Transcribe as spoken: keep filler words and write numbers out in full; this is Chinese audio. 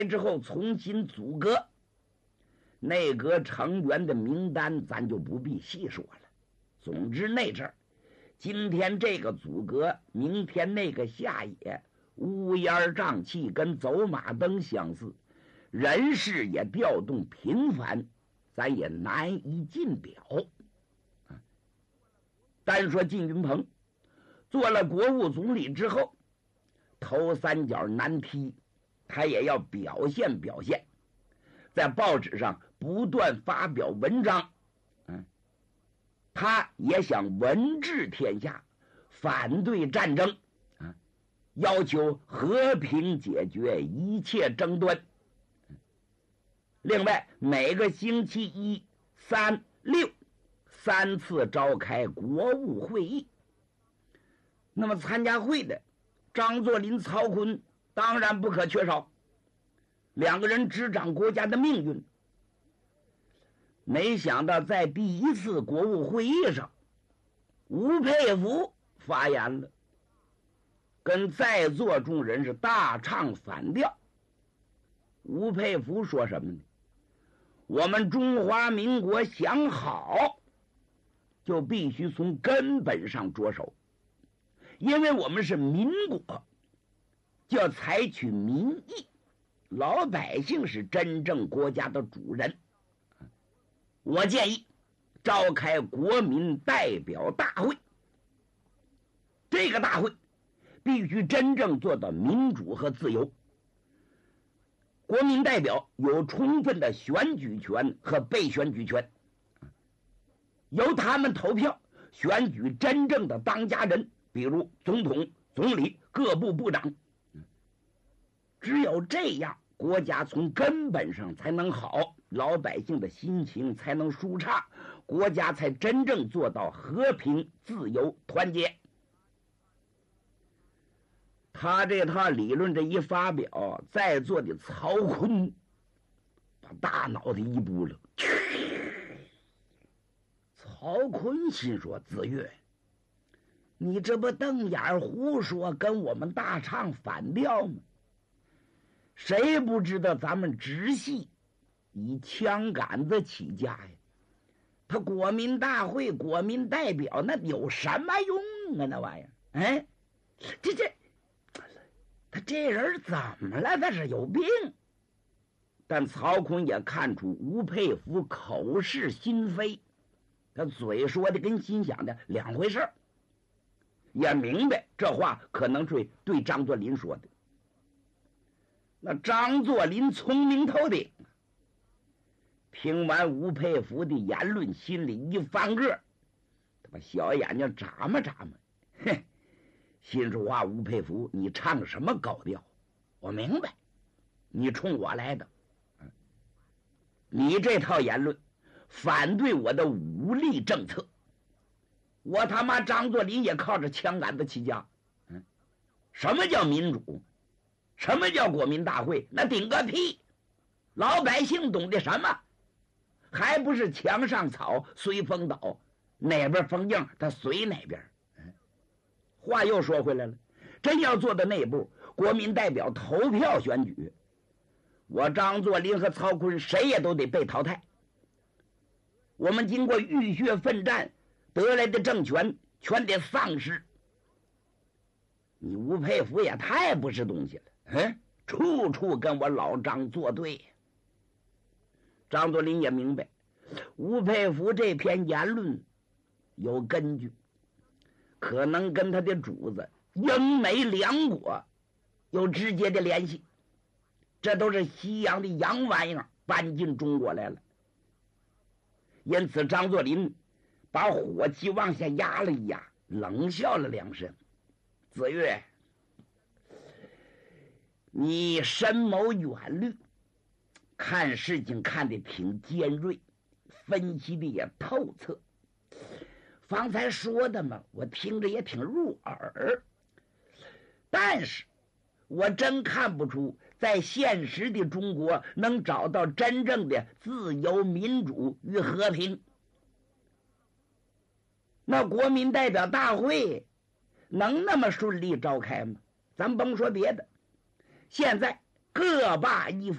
之后重新组阁，内阁成员的名单咱就不必细说了。总之那阵儿，今天这个组阁，明天那个下野，乌烟瘴气，跟走马灯相似，人事也调动频繁，咱也难以尽表。单说靳云鹏做了国务总理之后，头三角难踢，他也要表现表现，在报纸上不断发表文章，嗯，他也想文治天下，反对战争，啊，要求和平解决一切争端。另外，每个星期一、三、六三次召开国务会议。那么参加会的张作霖、曹锟当然不可缺少，两个人执掌国家的命运。没想到在第一次国务会议上，吴佩孚发言了，跟在座众人是大唱反调。吴佩孚说什么呢？我们中华民国想好，就必须从根本上着手，因为我们是民国，就要采取民意，老百姓是真正国家的主人。我建议召开国民代表大会，这个大会必须真正做到民主和自由。国民代表有充分的选举权和被选举权，由他们投票选举真正的当家人，比如总统、总理、各部部长。只有这样，国家从根本上才能好，老百姓的心情才能舒畅，国家才真正做到和平、自由、团结。他这套理论这一发表，在座的曹锟把大脑袋一拨了。曹锟心说：子越，你这不瞪眼胡说，跟我们大唱反调吗？谁不知道咱们直系以枪杆子起家呀？他国民大会国民代表那有什么用啊？那玩意儿，哎，这这他这人怎么了？他是有病。但曹锟也看出吴佩孚口是心非，他嘴说的跟心想的两回事，也明白这话可能是对张作霖说的。那张作霖聪明透顶，听完吴佩孚的言论，心里一翻个，他把小眼睛眨巴眨巴，哼，心说话：吴佩孚，你唱什么高调？我明白，你冲我来的，你这套言论反对我的武力政策，我他妈张作霖也靠着枪杆子起家。嗯，什么叫民主？什么叫国民大会？那顶个屁！老百姓懂得什么？还不是墙上草随风倒，哪边风硬他随哪边。嗯，话又说回来了，真要做到那步，国民代表投票选举，我张作霖和曹锟谁也都得被淘汰。我们经过浴血奋战得来的政权全得丧失。你吴佩孚也太不是东西了，嗯，处处跟我老张作对。张作霖也明白吴佩孚这篇言论有根据，可能跟他的主子英美两国有直接的联系，这都是西洋的洋玩意儿搬进中国来了。因此张作霖把火气往下压了一压，冷笑了两声：子越，你深谋远虑，看事情看得挺尖锐，分析的也透彻。方才说的嘛，我听着也挺入耳，但是我真看不出在现实的中国能找到真正的自由、民主与和平。那国民代表大会能那么顺利召开吗？咱甭说别的，现在各霸一方